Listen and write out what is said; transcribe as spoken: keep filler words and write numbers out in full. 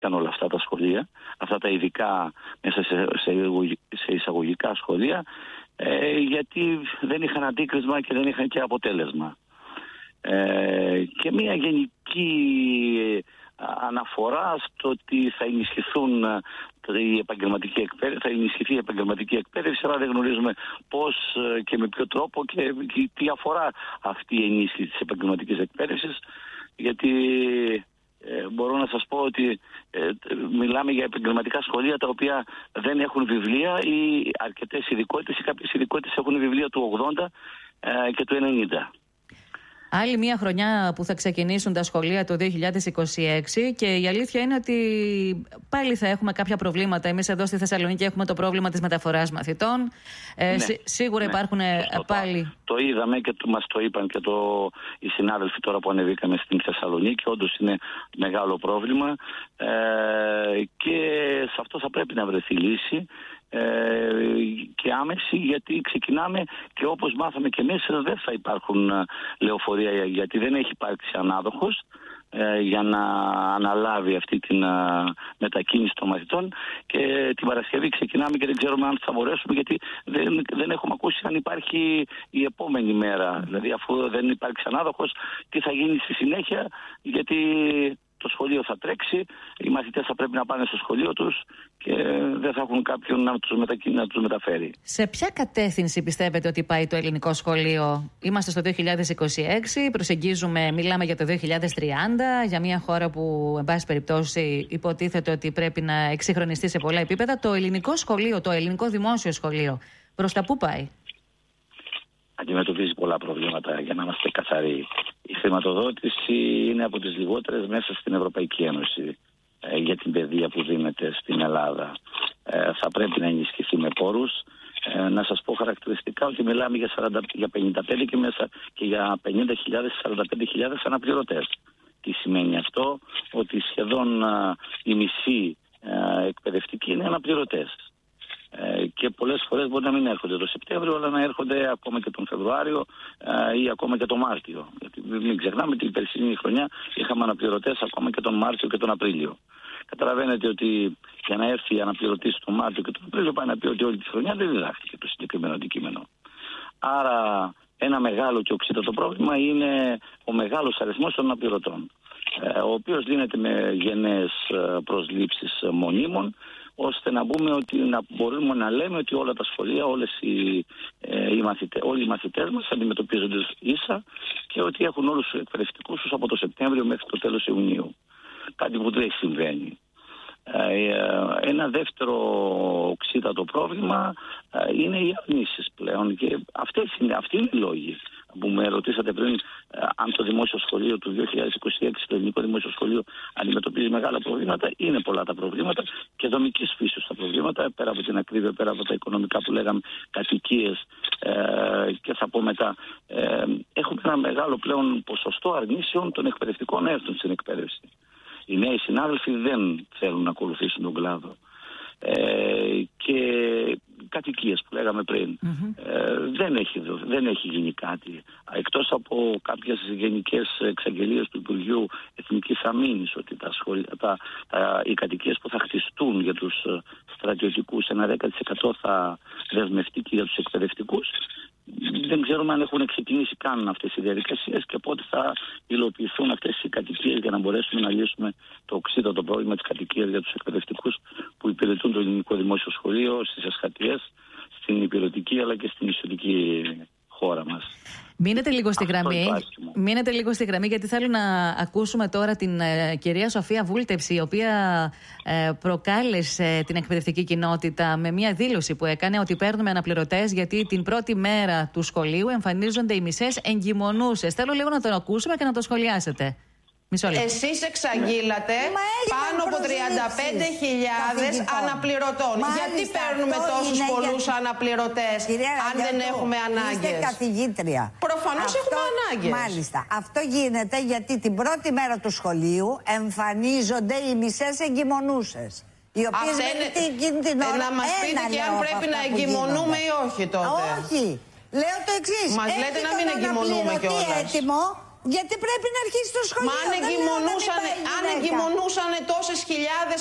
όλα αυτά τα σχολεία, αυτά τα ειδικά μέσα σε, σε εισαγωγικά σχολεία, ε, γιατί δεν είχαν αντίκρισμα και δεν είχαν και αποτέλεσμα. Ε, και μια γενική αναφορά στο ότι θα ενισχυθούν η επαγγελματική εκπαίδευση, θα ενισχυθεί η επαγγελματική εκπαίδευση, αλλά δεν γνωρίζουμε πώς και με ποιο τρόπο και τι αφορά αυτή η ενίσχυση της επαγγελματικής εκπαίδευσης, γιατί ε, μπορώ να σας πω ότι ε, μιλάμε για επαγγελματικά σχολεία τα οποία δεν έχουν βιβλία ή αρκετές ειδικότητες ή κάποιες ειδικότητες έχουν βιβλία του ογδόντα ε, και του ενενήντα. Άλλη μια χρονιά που θα ξεκινήσουν τα σχολεία το δύο χιλιάδες είκοσι έξι και η αλήθεια είναι ότι πάλι θα έχουμε κάποια προβλήματα. Εμείς εδώ στη Θεσσαλονίκη έχουμε το πρόβλημα της μεταφοράς μαθητών. Ε, ναι, σί, σίγουρα ναι, υπάρχουν σωστό, πάλι... Το, το είδαμε και το, μας το είπαν και το, οι συνάδελφοι τώρα που ανεβήκαμε στην Θεσσαλονίκη. Όντως είναι μεγάλο πρόβλημα ε, και σε αυτό θα πρέπει να βρεθεί λύση. Ε, και άμεση, γιατί ξεκινάμε και όπως μάθαμε και εμείς δεν θα υπάρχουν λεωφορεία, γιατί δεν έχει υπάρξει ανάδοχος ε, για να αναλάβει αυτή την α, μετακίνηση των μαθητών, και την Παρασκευή ξεκινάμε και δεν ξέρουμε αν θα μπορέσουμε, γιατί δεν, δεν έχουμε ακούσει αν υπάρχει η επόμενη μέρα, δηλαδή αφού δεν υπάρξει ανάδοχος τι θα γίνει στη συνέχεια, γιατί το σχολείο θα τρέξει, οι μαθητές θα πρέπει να πάνε στο σχολείο τους και δεν θα έχουν κάποιον να τους, μετακι... να τους μεταφέρει. Σε ποια κατεύθυνση πιστεύετε ότι πάει το ελληνικό σχολείο? Είμαστε στο δύο χιλιάδες είκοσι έξι, προσεγγίζουμε, μιλάμε για το δύο χιλιάδες τριάντα, για μια χώρα που, εν πάση περιπτώσει, υποτίθεται ότι πρέπει να εξυγχρονιστεί σε πολλά επίπεδα. Το ελληνικό σχολείο, το ελληνικό δημόσιο σχολείο, προς τα πού πάει? Αντιμετωπίζει πολλά προβλήματα, για να είμαστε καθαροί. Η χρηματοδότηση είναι από τις λιγότερες μέσα στην Ευρωπαϊκή Ένωση ε, για την παιδεία που δίνεται στην Ελλάδα. Ε, θα πρέπει να ενισχυθεί με πόρους. Ε, να σας πω χαρακτηριστικά ότι μιλάμε για, σαράντα, για πενήντα πέντε και μέσα και για πενήντα χιλιάδες, σαράντα πέντε χιλιάδες αναπληρωτές. Τι σημαίνει αυτό? Ότι σχεδόν α, η μισή α, εκπαιδευτικοί είναι αναπληρωτές. Ε, και πολλές φορές μπορεί να μην έρχονται το Σεπτέμβριο, αλλά να έρχονται ακόμα και τον Φεβρουάριο ε, ή ακόμα και τον Μάρτιο. Γιατί μην ξεχνάμε ότι η περσινή χρονιά είχαμε αναπληρωτές ακόμα και τον Μάρτιο και τον Απρίλιο. Καταλαβαίνετε ότι για να έρθει αναπληρωτής τον Μάρτιο και τον Απρίλιο πάει να πει ότι όλη τη χρονιά δεν διδάχθηκε το συγκεκριμένο αντικείμενο. Άρα ένα μεγάλο και οξύτατο πρόβλημα είναι ο μεγάλος αριθμός των αναπληρωτών, ε, ο οποίος δίνεται με γενναίες προσλήψεις μονίμων, ώστε να, μπούμε ότι, να μπορούμε να λέμε ότι όλα τα σχολεία, όλες οι, ε, οι μαθητές, όλοι οι μαθητές μας αντιμετωπίζονται ίσα και ότι έχουν όλους τους εκπαιδευτικούς τους από το Σεπτέμβριο μέχρι το τέλος Ιουνίου. Κάτι που δεν συμβαίνει. Ε, ένα δεύτερο οξύτατο πρόβλημα ε, είναι οι αρνήσεις πλέον, και αυτές είναι, αυτοί είναι οι λόγοι που με ρωτήσατε πριν, ε, αν το δημόσιο σχολείο του δύο χιλιάδες είκοσι έξι, το ελληνικό δημόσιο σχολείο, αντιμετωπίζει μεγάλα προβλήματα. Είναι πολλά τα προβλήματα και δομικής φύσεως τα προβλήματα, πέρα από την ακρίβεια, πέρα από τα οικονομικά που λέγαμε, κατοικίες ε, και θα πω μετά. Ε, έχουμε ένα μεγάλο πλέον ποσοστό αρνήσεων των εκπαιδευτικών να έρθουν στην εκπαίδευση. Οι νέοι συνάδελφοι δεν θέλουν να ακολουθήσουν τον κλάδο. Ε, και κατοικίες που λέγαμε πριν, mm-hmm. ε, δεν, έχει, δεν έχει γίνει κάτι, εκτός από κάποιες γενικές εξαγγελίες του Υπουργείου Εθνικής Αμήνης ότι τα σχολεία, τα, τα, οι κατοικίες που θα χτιστούν για τους στρατιωτικούς ένα δέκα τοις εκατό θα δεσμευτεί και για τους εκπαιδευτικούς. Δεν ξέρουμε αν έχουν ξεκινήσει καν αυτές οι διαδικασίες και πότε θα υλοποιηθούν αυτές οι κατοικίες για να μπορέσουμε να λύσουμε το οξύτατο πρόβλημα της κατοικίας για τους εκπαιδευτικούς που υπηρετούν το ελληνικό δημόσιο σχολείο στις Εσχατιές, στην υπηρετική αλλά και στην νησιωτική χώρα μας. Μείνετε λίγο στη γραμμή. Μείνετε λίγο στη γραμμή, γιατί θέλω να ακούσουμε τώρα την ε, κυρία Σοφία Βούλτευση, η οποία ε, προκάλεσε την εκπαιδευτική κοινότητα με μια δήλωση που έκανε ότι παίρνουμε αναπληρωτές γιατί την πρώτη μέρα του σχολείου εμφανίζονται οι μισές εγκυμονούσες. Θέλω λίγο να το ακούσουμε και να το σχολιάσετε. Εσείς εξαγγείλατε πάνω από τριάντα πέντε χιλιάδες αναπληρωτών. Μάλιστα, γιατί παίρνουμε τόσους πολλούς για... αναπληρωτές αν δεν έχουμε ανάγκες? Είστε καθηγήτρια. Προφανώς αυτό... έχουμε ανάγκες. Μάλιστα. Αυτό γίνεται γιατί την πρώτη μέρα του σχολείου εμφανίζονται οι μισές εγκυμονούσες. Οι οποίες δεν είναι εκείνη την ώρα. Να μας πείτε και αν πρέπει να εγκυμονούμε ή όχι τότε. Όχι. Λέω το εξής. Μας λέτε να μην εγκυμονούμε κιόλας. Έτοιμο Γιατί πρέπει να αρχίσει το σχολείο. Μα αν εγκυμονούσαν τόσες χιλιάδες